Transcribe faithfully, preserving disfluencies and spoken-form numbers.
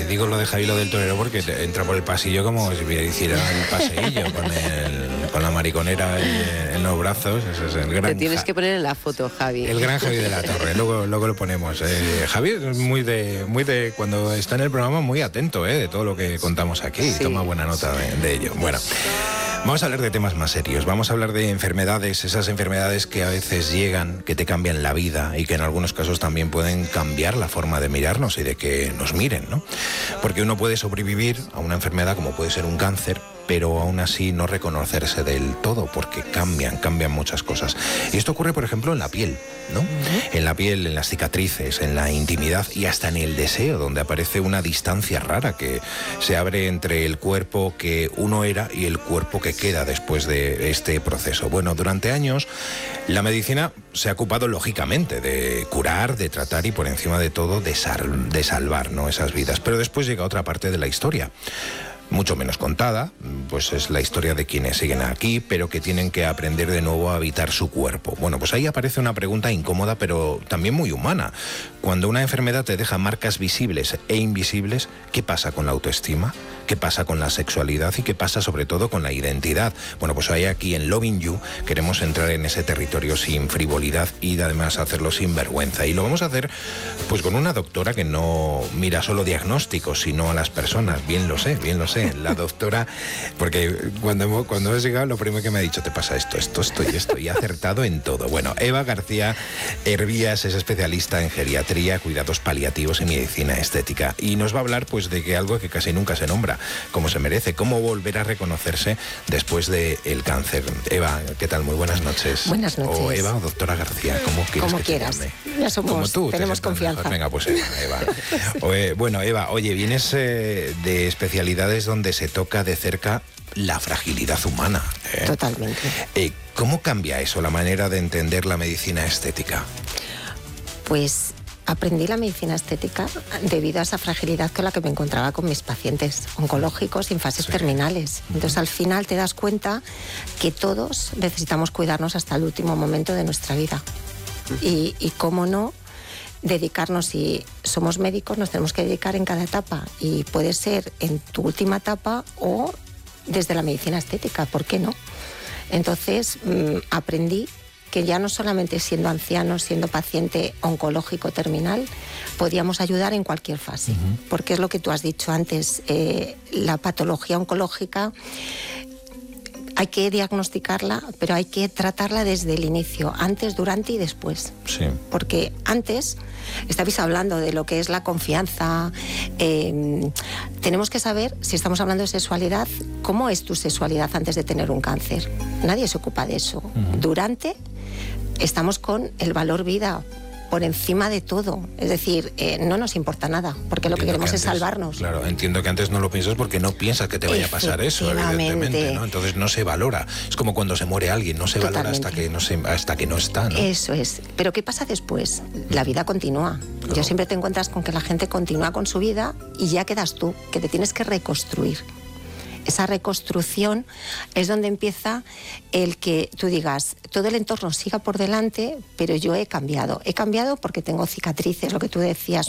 digo lo de Javi, lo del torero, porque te entra por el pasillo como si hiciera el paseillo con, el, con la mariconera en, en los brazos. Ese es el gran Te tienes ja, que poner en la foto, Javi. El gran Javi de la Torre, luego, luego lo ponemos. Eh, Javi es muy de, muy de, cuando está en el programa, muy atento eh, de todo lo que contamos aquí, sí. Toma buena nota de, de ello. Bueno, vamos a hablar de temas más serios, vamos a hablar de enfermedades, esas enfermedades que a veces llegan, que te cambian la vida y que en algunos casos también pueden cambiar la forma de mirarnos y de que nos miren, ¿no? Porque uno puede sobrevivir a una enfermedad como puede ser un cáncer, pero aún así no reconocerse del todo, porque cambian, cambian muchas cosas. Y esto ocurre, por ejemplo, en la piel, ¿no? Uh-huh. En la piel, en las cicatrices, en la intimidad y hasta en el deseo, donde aparece una distancia rara que se abre entre el cuerpo que uno era y el cuerpo que queda después de este proceso. Bueno, durante años la medicina se ha ocupado, lógicamente, de curar, de tratar y, por encima de todo, de, sal- de salvar, ¿no?, esas vidas. Pero después llega otra parte de la historia, mucho menos contada, pues es la historia de quienes siguen aquí, pero que tienen que aprender de nuevo a habitar su cuerpo. Bueno, pues ahí aparece una pregunta incómoda, pero también muy humana. Cuando una enfermedad te deja marcas visibles e invisibles, ¿qué pasa con la autoestima? ¿Qué pasa con la sexualidad? ¿Y qué pasa sobre todo con la identidad? Bueno, pues ahí aquí en Loving You queremos entrar en ese territorio sin frivolidad y además hacerlo sin vergüenza. Y lo vamos a hacer pues con una doctora que no mira solo diagnósticos, sino a las personas. Bien lo sé, bien lo sé. La doctora, porque cuando, hemos, cuando has llegado lo primero que me ha dicho, te pasa esto, esto, esto y esto, y ha acertado en todo. Bueno, Eva García Hervías es especialista en geriatría, cuidados paliativos y medicina estética. Y nos va a hablar pues de que algo que casi nunca se nombra, como se merece, cómo volver a reconocerse después del cáncer. Eva, ¿qué tal? Muy buenas noches. Buenas noches. O Eva o doctora García, ¿cómo quieres como que quieras. te llame? Ya somos, como tú, tenemos confianza. Mejor. Venga, pues Eva. Eva. Sí. O, bueno, Eva, oye, vienes eh, de especialidades donde se toca de cerca la fragilidad humana. ¿eh? Totalmente. Eh, ¿Cómo cambia eso, la manera de entender la medicina estética? Pues aprendí la medicina estética debido a esa fragilidad con la que me encontraba con mis pacientes oncológicos en fases sí. terminales. Entonces, al final te das cuenta que todos necesitamos cuidarnos hasta el último momento de nuestra vida. Y, y cómo no, dedicarnos, si somos médicos, nos tenemos que dedicar en cada etapa. Y puede ser en tu última etapa o desde la medicina estética, ¿por qué no? Entonces, mmm, aprendí que ya no solamente siendo ancianos, siendo paciente oncológico terminal, podíamos ayudar en cualquier fase. Uh-huh. Porque es lo que tú has dicho antes, eh, la patología oncológica hay que diagnosticarla, pero hay que tratarla desde el inicio, antes, durante y después. Sí. Porque antes, estabais hablando de lo que es la confianza, eh, tenemos que saber, si estamos hablando de sexualidad, cómo es tu sexualidad antes de tener un cáncer. Nadie se ocupa de eso. Uh-huh. Durante, estamos con el valor vida por encima de todo. Es decir, eh, no nos importa nada, porque entiendo lo que queremos que antes, es salvarnos. Claro, entiendo que antes no lo piensas porque no piensas que te vaya a pasar eso, evidentemente, ¿no? Entonces no se valora. Es como cuando se muere alguien, no se Totalmente. valora hasta que no, se, hasta que no está, ¿no? Eso es. Pero ¿qué pasa después? La vida continúa. Claro. Yo siempre te encuentras con que la gente continúa con su vida y ya quedas tú, que te tienes que reconstruir. Esa reconstrucción es donde empieza el que tú digas, todo el entorno siga por delante, pero yo he cambiado. He cambiado porque tengo cicatrices, lo que tú decías,